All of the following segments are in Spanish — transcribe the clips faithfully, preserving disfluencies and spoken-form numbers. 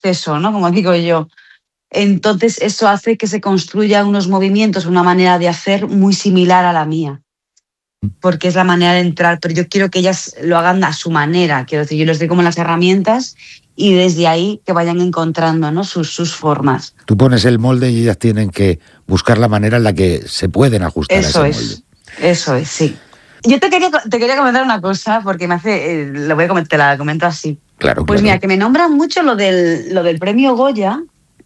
acceso, ¿no? Como digo yo. Entonces, eso hace que se construyan unos movimientos, una manera de hacer muy similar a la mía, porque es la manera de entrar, pero yo quiero que ellas lo hagan a su manera. Quiero decir, yo les doy como las herramientas y desde ahí que vayan encontrando, ¿no? sus, sus formas. Tú pones el molde y ellas tienen que buscar la manera en la que se pueden ajustar eso a ese molde. Es, eso es, sí. Yo te quería, te quería comentar una cosa, porque me hace, eh, lo voy a comentar, te la comento así. Claro, pues claro. Mira, que me nombran mucho lo del, lo del premio Goya,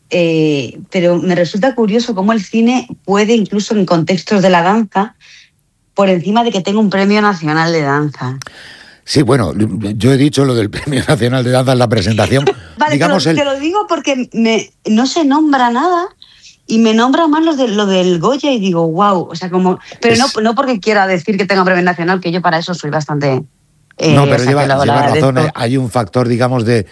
eh, pero me resulta curioso cómo el cine puede, incluso en contextos de la danza, por encima de que tenga un premio nacional de danza. Sí, bueno, yo he dicho lo del Premio Nacional de Danza en la presentación. Vale, Digamos te, lo, el... te lo digo porque me, no se nombra nada y me nombra más lo, de, lo del Goya y digo, wow, o sea, como... Pero es... no, no porque quiera decir que tenga un premio nacional, que yo para eso soy bastante... Eh, no, pero o sea, lleva, lleva razón, eh, hay un factor, digamos, de,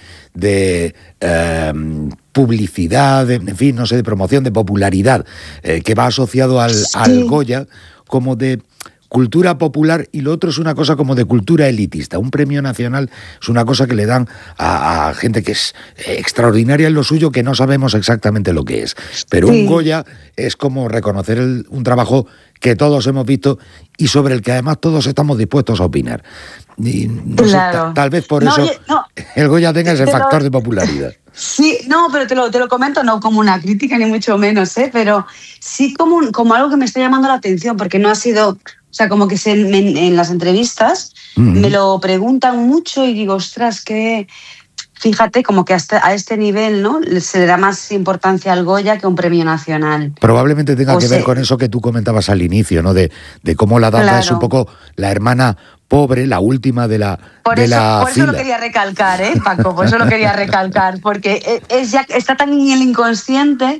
de eh, publicidad, de, en fin, no sé, de promoción, de popularidad, eh, que va asociado al, sí. al Goya, como de cultura popular, y lo otro es una cosa como de cultura elitista. Un premio nacional es una cosa que le dan a, a gente que es extraordinaria en lo suyo, que no sabemos exactamente lo que es. Pero sí. un Goya es como reconocer el, un trabajo que todos hemos visto y sobre el que además todos estamos dispuestos a opinar. Y no claro. sé, tal vez por no, eso yo, no, el Goya tenga ese factor lo, de popularidad. Sí, no, pero te lo, te lo comento no como una crítica ni mucho menos, ¿eh? Pero sí como, un, como algo que me está llamando la atención, porque no ha sido, o sea, como que se, en, en las entrevistas uh-huh. me lo preguntan mucho y digo, ostras, que fíjate, como que hasta a este nivel, ¿no? Se le da más importancia al Goya que a un premio nacional. Probablemente tenga o que sea, ver con eso que tú comentabas al inicio, ¿no? De, de cómo la danza claro. es un poco la hermana pobre, la última de la Por, de eso, la por eso fila. lo quería recalcar, ¿eh, Paco? Por eso lo quería recalcar, porque es ya, está tan en el inconsciente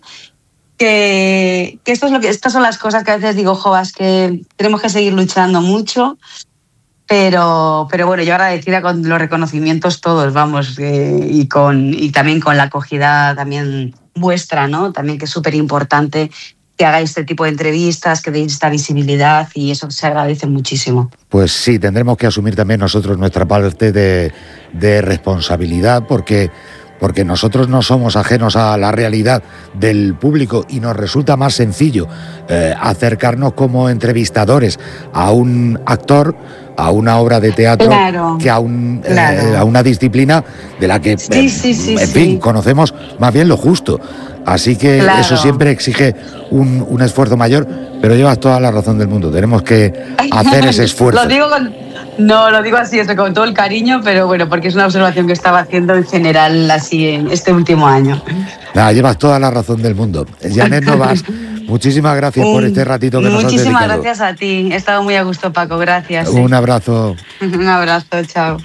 que, que esto es lo que estas son las cosas que a veces digo, jovas, que tenemos que seguir luchando mucho. Pero, pero bueno, yo agradecida con los reconocimientos todos, vamos, eh, y, con, y también con la acogida también vuestra, ¿no? También que es súper importante que hagáis este tipo de entrevistas, que deis esta visibilidad y eso se agradece muchísimo. Pues sí, tendremos que asumir también nosotros nuestra parte de, de responsabilidad porque... porque nosotros no somos ajenos a la realidad del público y nos resulta más sencillo eh, acercarnos como entrevistadores a un actor, a una obra de teatro, claro, que a, un, claro. eh, a una disciplina de la que, sí, eh, sí, sí, en sí. fin, conocemos más bien lo justo. Así que claro. eso siempre exige un, un esfuerzo mayor, pero llevas toda la razón del mundo. Tenemos que hacer ese esfuerzo. Lo digo con... No, lo digo así, eso, con todo el cariño, pero bueno, porque es una observación que estaba haciendo en general así en este último año. Nada, llevas toda la razón del mundo. Janet Novas, muchísimas gracias por este ratito que nos has dedicado. Muchísimas gracias a ti, he estado muy a gusto, Paco, gracias. Un eh. abrazo. Un abrazo, chao.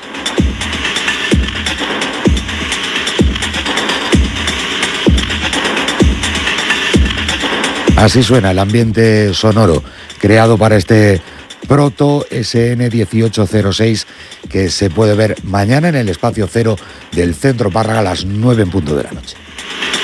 Así suena el ambiente sonoro creado para este Proto S N dieciocho cero seis que se puede ver mañana en el Espacio Cero del Centro Párraga a las nueve en punto de la noche.